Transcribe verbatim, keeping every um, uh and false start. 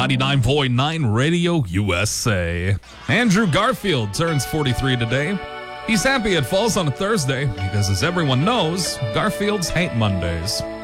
ninety-nine point nine Radio U S A. Andrew Garfield turns forty-three today. He's happy it falls on a Thursday because, as everyone knows, Garfields hate Mondays.